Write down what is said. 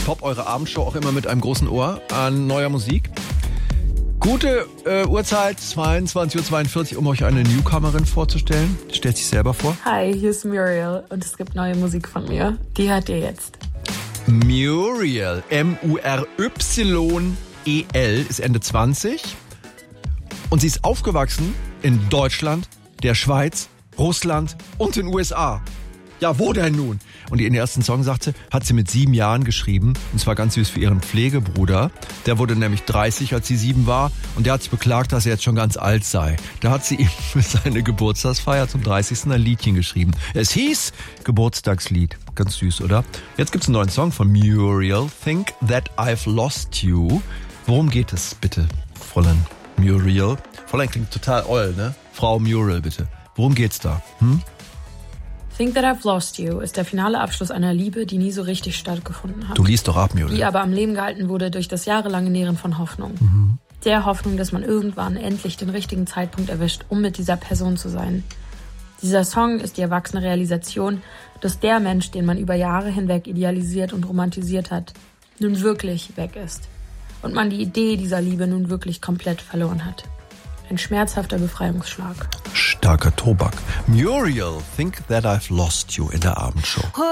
Pop, eure Abendshow, auch immer mit einem großen Ohr an neuer Musik. Gute Uhrzeit, 22.42 Uhr, um euch eine Newcomerin vorzustellen. Stellt sich selber vor. Hi, hier ist Muriel und es gibt neue Musik von mir. Die hört ihr jetzt. Muriel, M-U-R-Y-E-L, ist Ende 20 und sie ist aufgewachsen in Deutschland, der Schweiz, Russland und den USA. Ja, wo denn nun? Und ihren ersten Song, sagt sie, hat sie mit 7 Jahren geschrieben. Und zwar ganz süß für ihren Pflegebruder. Der wurde nämlich 30, als sie 7 war. Und der hat sich beklagt, dass er jetzt schon ganz alt sei. Da hat sie ihm für seine Geburtstagsfeier zum 30. ein Liedchen geschrieben. Es hieß Geburtstagslied. Ganz süß, oder? Jetzt gibt's einen neuen Song von Muriel. Think That I've Lost You. Worum geht es bitte, Fräulein Muriel? Fräulein klingt total oll, ne? Frau Muriel, bitte. Worum geht's da? Think That I've Lost You ist der finale Abschluss einer Liebe, die nie so richtig stattgefunden hat. Du liest doch ab, Muriel. Die aber am Leben gehalten wurde durch das jahrelange Nähren von Hoffnung. Der Hoffnung, dass man irgendwann endlich den richtigen Zeitpunkt erwischt, um mit dieser Person zu sein. Dieser Song ist die erwachsene Realisation, dass der Mensch, den man über Jahre hinweg idealisiert und romantisiert hat, nun wirklich weg ist. Und man die Idee dieser Liebe nun wirklich komplett verloren hat. Ein schmerzhafter Befreiungsschlag. Starker Tobak. Muriel, Think That I've Lost You in der Abendshow.